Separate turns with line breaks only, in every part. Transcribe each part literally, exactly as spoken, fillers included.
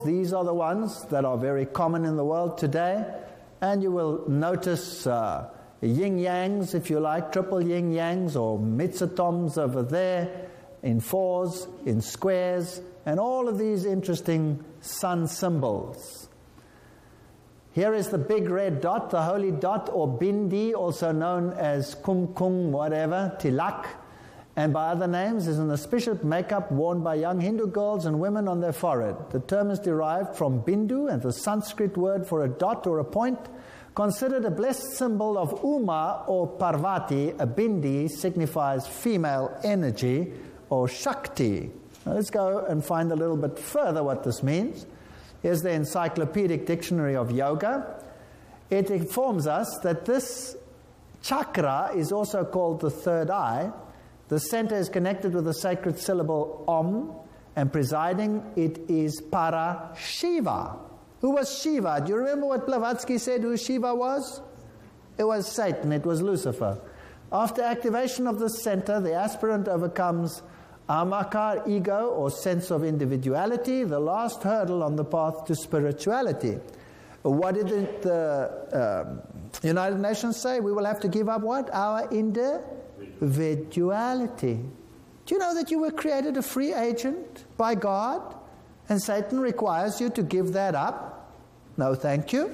These are the ones that are very common in the world today, and you will notice uh, yin-yangs, if you like, triple yin-yangs or mitsatoms over there, in fours, in squares, and all of these interesting sun symbols. Here is the big red dot, the holy dot, or bindi, also known as kumkum, whatever, tilak, and by other names, is an auspicious makeup worn by young Hindu girls and women on their forehead. The term is derived from bindu, and the Sanskrit word for a dot or a point. Considered a blessed symbol of Uma or Parvati, a bindi signifies female energy or Shakti. Now let's go and find a little bit further what this means. Here's the Encyclopedic Dictionary of Yoga. It informs us that this chakra is also called the third eye. The center is connected with the sacred syllable Om, and presiding it is Para Shiva. Who was Shiva? Do you remember what Blavatsky said who Shiva was? It was Satan, it was Lucifer. After activation of this center, the aspirant overcomes Amakar, ego, or sense of individuality, the last hurdle on the path to spirituality. What did the, the um, United Nations say? We will have to give up what? Our individuality. Do you know that you were created a free agent by God? And Satan requires you to give that up? No, thank you.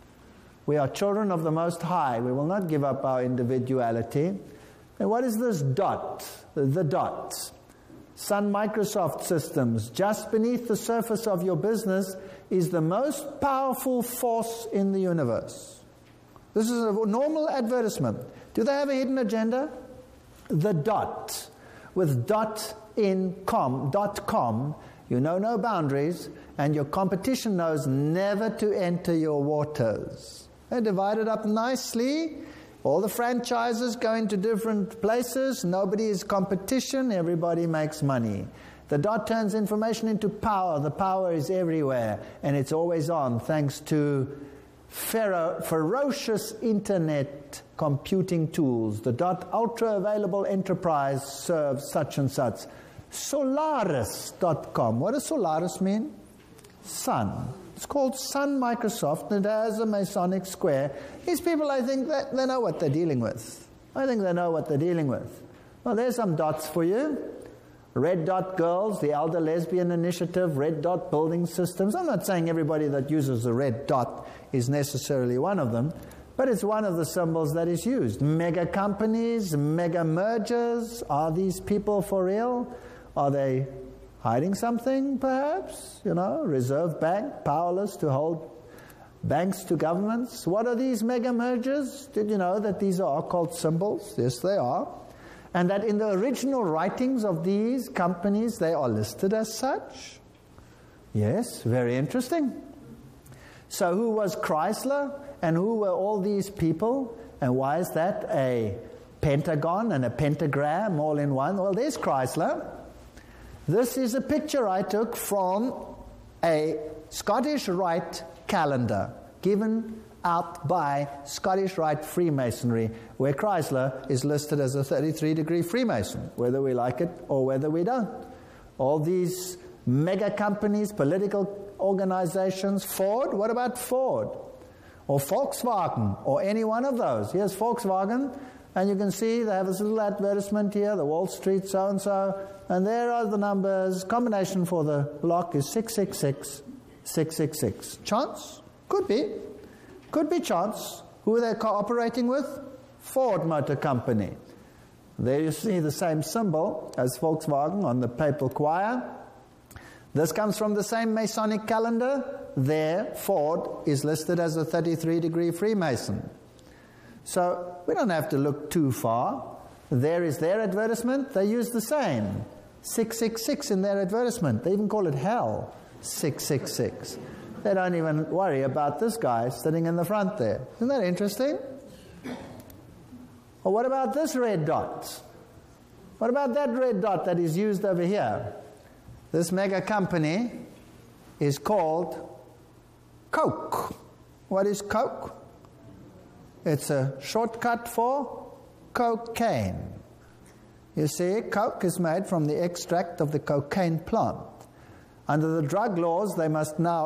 We are children of the Most High. We will not give up our individuality. And what is this dot? The dot. Sun Microsoft Systems, just beneath the surface of your business, is the most powerful force in the universe. This is a normal advertisement. Do they have a hidden agenda? The dot, with dot in com, dot com, you know no boundaries, and your competition knows never to enter your waters. They're divided up nicely. All the franchises go into different places. Nobody is competition. Everybody makes money. The dot turns information into power. The power is everywhere, and it's always on, thanks to fero ferocious internet computing tools. The dot ultra-available enterprise serves such and such. Solaris dot com. What does Solaris mean? Sun. It's called Sun Microsoft, and it has a Masonic square. These people, I think, that they know what they're dealing with. I think they know what they're dealing with. Well, there's some dots for you. Red Dot Girls, the Elder Lesbian Initiative, Red Dot Building Systems. I'm not saying everybody that uses the red dot is necessarily one of them, but it's one of the symbols that is used. Mega companies, mega mergers. Are these people for real? Are they hiding something, perhaps? You know, Reserve Bank, powerless to hold banks to governments. What are these mega mergers? Did you know that these are occult symbols? Yes, they are. And that in the original writings of these companies, they are listed as such? Yes, very interesting. So who was Chrysler? And who were all these people? And why is that a pentagon and a pentagram all in one? Well, there's Chrysler. This is a picture I took from a Scottish Rite calendar given out by Scottish Rite Freemasonry, where Chrysler is listed as a thirty-three degree Freemason, whether we like it or whether we don't. All these mega companies, political organizations, Ford, what about Ford? Or Volkswagen, or any one of those. Here's Volkswagen, and you can see they have this little advertisement here, the Wall Street so-and-so, and there are the numbers. Combination for the block is six six six, six six six. Chance? Could be. Could be chance. Who are they cooperating with? Ford Motor Company. There you see the same symbol as Volkswagen on the papal choir. This comes from the same Masonic calendar. There, Ford is listed as a thirty-three degree Freemason. So we don't have to look too far. There is their advertisement. They use the same. six six six in their advertisement. They even call it hell. six six six. They don't even worry about this guy sitting in the front there. Isn't that interesting? Or what about this red dot? What about that red dot that is used over here? This mega company is called Coke. What is Coke? It's a shortcut for cocaine. You see, Coke is made from the extract of the cocaine plant. Under the drug laws, they must now